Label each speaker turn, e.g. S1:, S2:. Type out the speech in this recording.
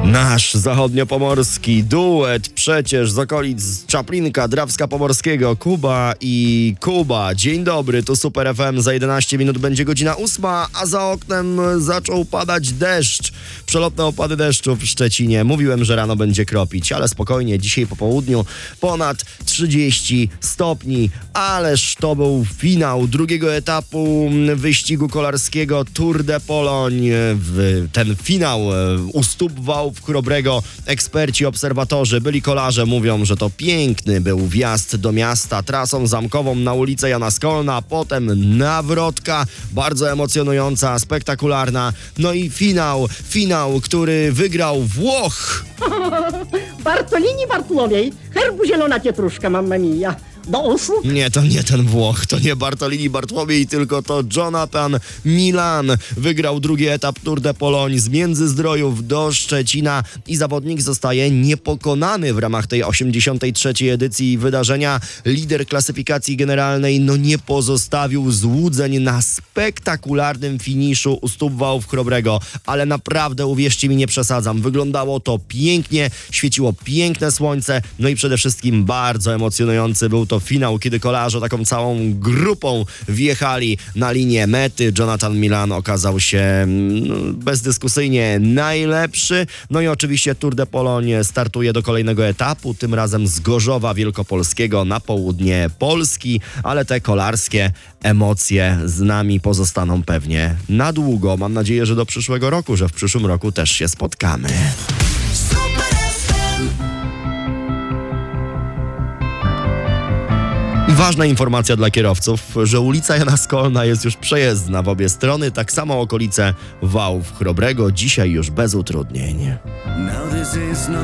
S1: Nasz zachodniopomorski duet przecież z okolic Czaplinka, Drawska Pomorskiego, Kuba i Kuba. Dzień dobry, tu Super FM, za 11 minut będzie godzina 8, a za oknem zaczął padać deszcz. Przelotne opady deszczu w Szczecinie. Mówiłem, że rano będzie kropić, ale spokojnie, dzisiaj po południu ponad 30 stopni. Ależ to był finał drugiego etapu wyścigu kolarskiego Tour de Pologne. Ten finał u stóp Wałów Chrobrego eksperci, obserwatorzy, byli kolarze mówią, że to piękny był wjazd do miasta trasą zamkową na ulicę Jana Skolna, potem nawrotka, bardzo emocjonująca, spektakularna, no i finał, który wygrał Włoch.
S2: Bartolini Bartłomiej, herbu zielona pietruszka, mamma mia. Do usług?
S1: Nie, to nie ten Włoch, to nie Bartolini Bartłomiej, tylko to Jonathan Milan. Wygrał drugi etap Tour de Pologne z Międzyzdrojów do Szczecina i zawodnik zostaje niepokonany w ramach tej 83. edycji wydarzenia. Lider klasyfikacji generalnej nie pozostawił złudzeń na spektakularnym finiszu u stóp Wałów Chrobrego, ale naprawdę, uwierzcie mi, nie przesadzam. Wyglądało to pięknie, świeciło piękne słońce, no i przede wszystkim bardzo emocjonujący był to finał, kiedy kolarze taką całą grupą wjechali na linię mety. Jonathan Milan okazał się bezdyskusyjnie najlepszy. No i oczywiście Tour de Pologne startuje do kolejnego etapu, tym razem z Gorzowa Wielkopolskiego na południe Polski, ale te kolarskie emocje z nami pozostaną pewnie na długo. Mam nadzieję, że do przyszłego roku, że w przyszłym roku też się spotkamy. Ważna informacja dla kierowców, że ulica Jana Skolna jest już przejezdna w obie strony, tak samo okolice Wałów Chrobrego, dzisiaj już bez utrudnień.